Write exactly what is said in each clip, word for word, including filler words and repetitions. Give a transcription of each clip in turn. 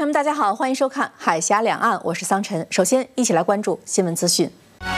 们，大家好，欢迎收看《海峡两岸》，我是桑晨。首先，一起来关注新闻资讯。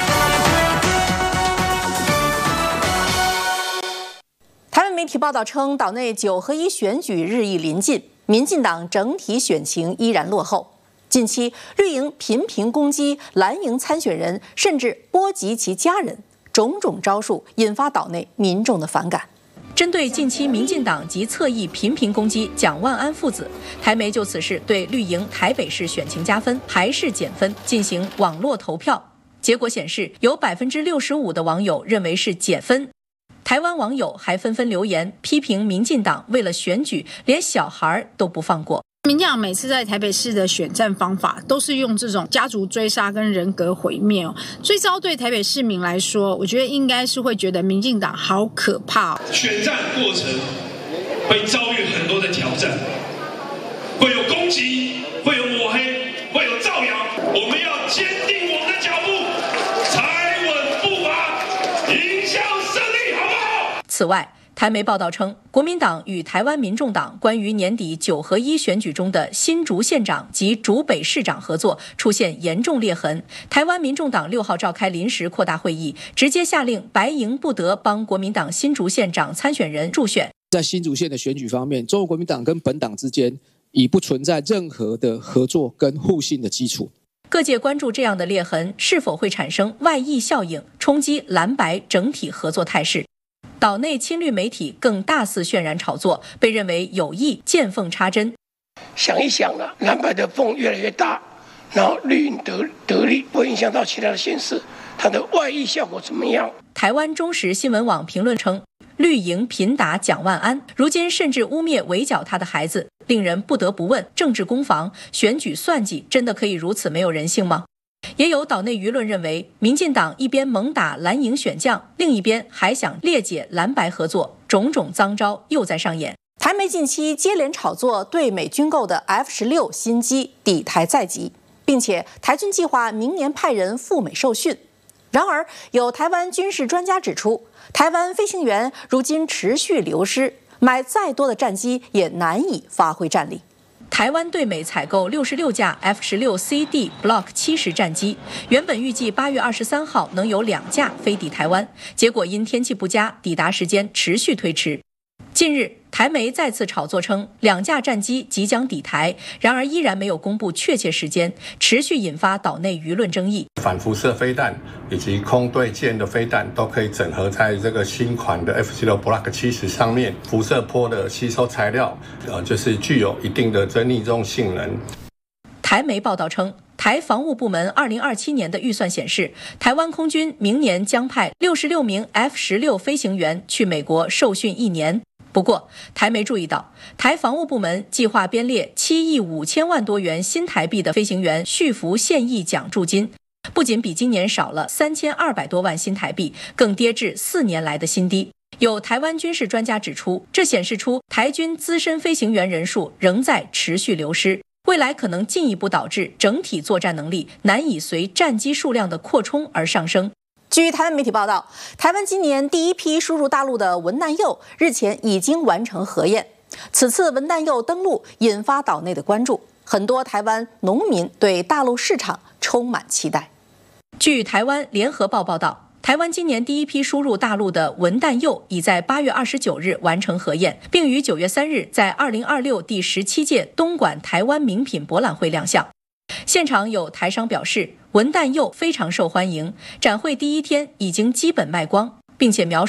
台湾媒体报道称，岛内九合一选举日益临近，民进党整体选情依然落后。近期，绿营频频攻击蓝营参选人，甚至波及其家人，种种招数引发岛内民众的反感。针对近期民进党及侧翼频频攻击蒋万安父子，台媒就此事对绿营台北市选情加分还是减分进行网络投票，结果显示有百分之六十五的网友认为是减分。台湾网友还纷纷留言批评民进党为了选举连小孩都不放过。 民进党每次在台北市的选战方法都是用这种家族追杀跟人格毁灭哦。最糟对台北市民来说，我觉得应该是会觉得民进党好可怕哦。 选战过程会遭遇很多的挑战，会有攻击，会有抹黑，会有造谣，我们要坚定我们的脚步，踩稳步伐，迎向胜利，好不好？ 此外，台媒报道称，国民党与台湾民众党关于年底九合一选举中的新竹县长及竹北市长合作出现严重裂痕。台湾民众党六号召开临时扩大会议，直接下令白营不得帮国民党新竹县长参选人助选。 在新竹县的选举方面，中国国民党跟本党之间已不存在任何的合作跟互信的基础。 各界关注这样的裂痕是否会产生外溢效应，冲击蓝白整体合作态势。岛内亲绿媒体更大肆渲染炒作，被认为有意见缝插针。 想一想啊，蓝白的缝越来越大，然后绿营得得利，会影响到其他的县市，它的外溢效果怎么样？ 台湾中时新闻网评论称，绿营频打蒋万安，如今甚至污蔑围剿他的孩子，令人不得不问：政治攻防、选举算计，真的可以如此没有人性吗？也有岛内舆论认为，民进党一边猛打蓝营选将，另一边还想裂解蓝白合作，种种脏招又在上演。台媒近期接连炒作对美军购的 F 十六 新机抵台在即，并且台军计划明年派人赴美受训。然而，有台湾军事专家指出，台湾飞行员如今持续流失，买再多的战机也难以发挥战力。台湾对美采购六十六架 F 十六 C D Block 七十战机，原本预计八月二十三号能有两架飞抵台湾，结果因天气不佳，抵达时间持续推迟。近日，台媒再次炒作称两架战机即将抵台，然而依然没有公布确切时间，持续引发岛内舆论争议。 反辐射飞弹以及空对舰的飞弹都可以整合在这个新款的 F 十六 Block 七十上面，辐射波的吸收材料，呃，就是具有一定的真逆中性能。 台媒报道称，台防务部门二零二七年的预算显示，台湾空军明年将派六十六名 F 十六 飞行员去美国受训一年。不过，台媒注意到，台防务部门计划编列七亿五千万多元新台币的飞行员续服现役奖助金，不仅比今年少了三千二百多万新台币，更跌至四年来的新低。有台湾军事专家指出，这显示出台军资深飞行员人数仍在持续流失，未来可能进一步导致整体作战能力难以随战机数量的扩充而上升。据台湾媒体报道，台湾今年第一批输入大陆的文旦柚日前已经完成核验。此次文旦柚登陆引发岛内的关注，很多台湾农民对大陆市场充满期待。据台湾联合报报道，台湾今年第一批输入大陆的文旦柚已在八月二十九日完成核验，并于九月三日在二零二六第十七届东莞台湾名品博览会亮相。现场有台商表示，文旦柚非常受欢迎，展会第一天已经基本卖光，并且描述